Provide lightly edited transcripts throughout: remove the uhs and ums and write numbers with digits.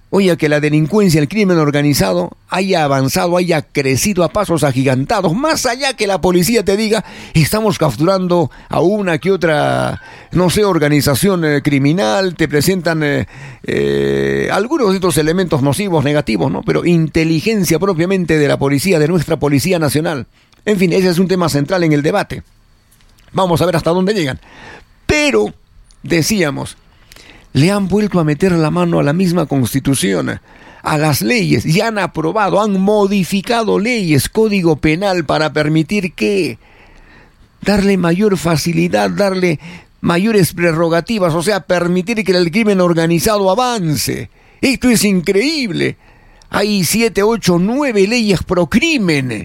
Oye, que la delincuencia, el crimen organizado haya avanzado, haya crecido a pasos agigantados, más allá que la policía te diga, estamos capturando a una que otra, no sé, organización criminal, te presentan algunos de estos elementos nocivos, negativos, ¿no? Pero inteligencia propiamente de la policía, de nuestra Policía Nacional. En fin, ese es un tema central en el debate. Vamos a ver hasta dónde llegan. Pero, decíamos, le han vuelto a meter la mano a la misma Constitución, a las leyes, y han aprobado, han modificado leyes, Código Penal, para permitir que darle mayor facilidad, darle mayores prerrogativas, o sea, permitir que el crimen organizado avance. Esto es increíble. Hay 7, 8, 9 leyes pro crimen.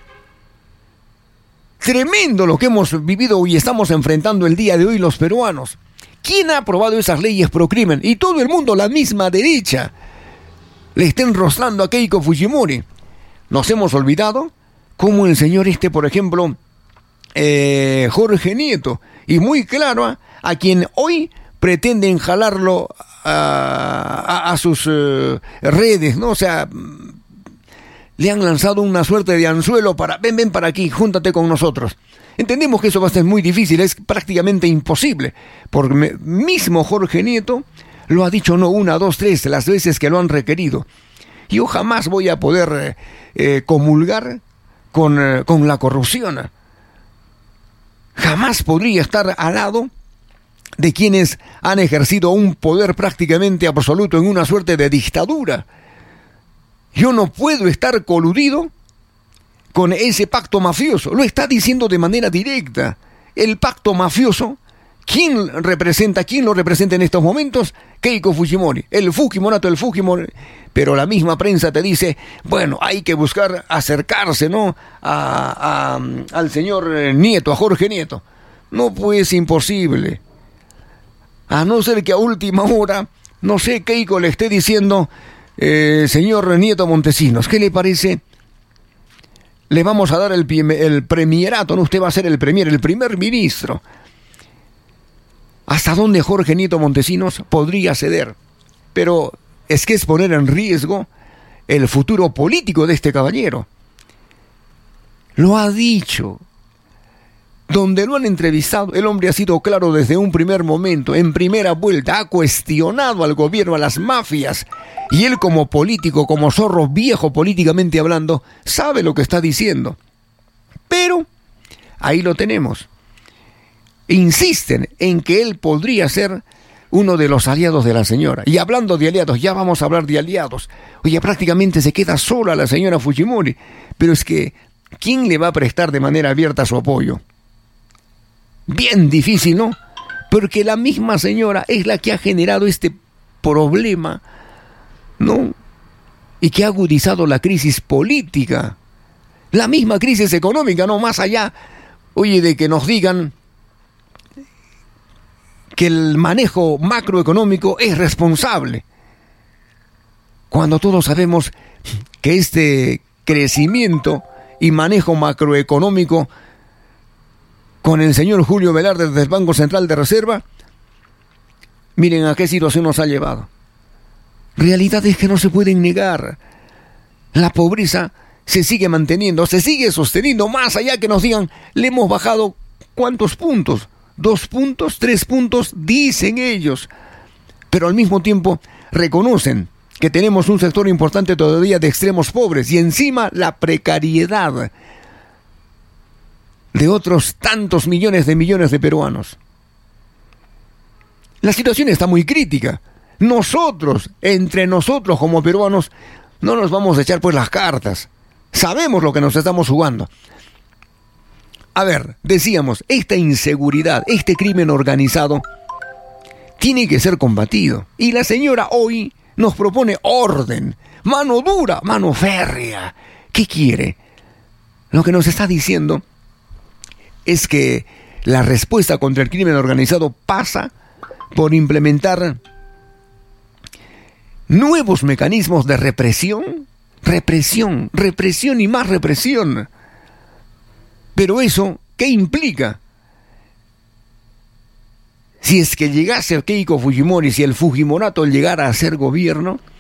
Tremendo lo que hemos vivido y estamos enfrentando el día de hoy los peruanos. ¿Quién ha aprobado esas leyes pro crimen? Y todo el mundo, la misma derecha, le está enrostrando a Keiko Fujimori. Nos hemos olvidado cómo el señor por ejemplo, Jorge Nieto, y muy claro, a quien hoy pretenden jalarlo a sus redes, ¿no? O sea, le han lanzado una suerte de anzuelo para, ven para aquí, júntate con nosotros. Entendemos que eso va a ser muy difícil, es prácticamente imposible, porque mismo Jorge Nieto lo ha dicho no 1, 2, 3, las veces que lo han requerido. Yo jamás voy a poder comulgar con la corrupción. Jamás podría estar al lado de quienes han ejercido un poder prácticamente absoluto en una suerte de dictadura. Yo no puedo estar coludido con ese pacto mafioso. Lo está diciendo de manera directa. El pacto mafioso, ¿quién lo representa en estos momentos? Keiko Fujimori, el Fujimorato, el Fujimori. Pero la misma prensa te dice, bueno, hay que buscar acercarse, ¿no? Al señor Nieto, a Jorge Nieto. No, pues imposible. A no ser que a última hora, no sé, Keiko le esté diciendo, señor Nieto Montesinos, ¿qué le parece? Le vamos a dar el premierato, ¿no? Usted va a ser el primer ministro. ¿Hasta dónde Jorge Nieto Montesinos podría ceder? Pero es que es poner en riesgo el futuro político de este caballero. Lo ha dicho. Donde lo han entrevistado, el hombre ha sido claro desde un primer momento, en primera vuelta, ha cuestionado al gobierno, a las mafias, y él como político, como zorro viejo políticamente hablando, sabe lo que está diciendo. Pero ahí lo tenemos. Insisten en que él podría ser uno de los aliados de la señora. Y hablando de aliados, ya vamos a hablar de aliados. Oye, prácticamente se queda sola la señora Fujimori, pero es que, ¿quién le va a prestar de manera abierta su apoyo? Bien difícil, ¿no? Porque la misma señora es la que ha generado este problema, ¿no? Y que ha agudizado la crisis política. La misma crisis económica, ¿no? Más allá, oye, de que nos digan que el manejo macroeconómico es responsable. Cuando todos sabemos que este crecimiento y manejo macroeconómico con el señor Julio Velarde desde el Banco Central de Reserva, miren a qué situación nos ha llevado. Realidades que no se pueden negar. La pobreza se sigue manteniendo, se sigue sosteniendo, más allá que nos digan, le hemos bajado ¿cuántos puntos? 2 puntos, 3 puntos, dicen ellos. Pero al mismo tiempo reconocen que tenemos un sector importante todavía de extremos pobres y encima la precariedad de otros tantos millones de peruanos. La situación está muy crítica. Nosotros, entre nosotros como peruanos, no nos vamos a echar pues las cartas. Sabemos lo que nos estamos jugando. A ver, decíamos, esta inseguridad, este crimen organizado, tiene que ser combatido. Y la señora hoy nos propone orden, mano dura, mano férrea. ¿Qué quiere? Lo que nos está diciendo es que la respuesta contra el crimen organizado pasa por implementar nuevos mecanismos de represión y más represión. Pero eso, ¿qué implica? Si es que llegase Keiko Fujimori, si el Fujimorato llegara a ser gobierno,